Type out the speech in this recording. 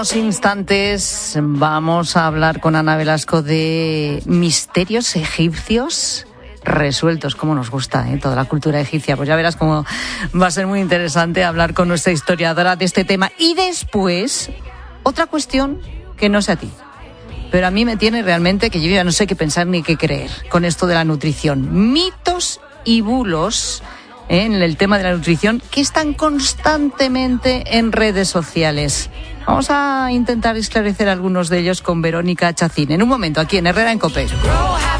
En unos instantes vamos a hablar con Ana Velasco de misterios egipcios resueltos, como nos gusta, toda la cultura egipcia. Pues ya verás cómo va a ser muy interesante hablar con nuestra historiadora de este tema. Y después, otra cuestión que no sé a ti, pero a mí me tiene realmente que yo ya no sé qué pensar ni qué creer con esto de la nutrición. Mitos y bulos en el tema de la nutrición que están constantemente en redes sociales. Vamos a intentar esclarecer algunos de ellos con Verónica Chacín en un momento aquí en Herrera en COPE.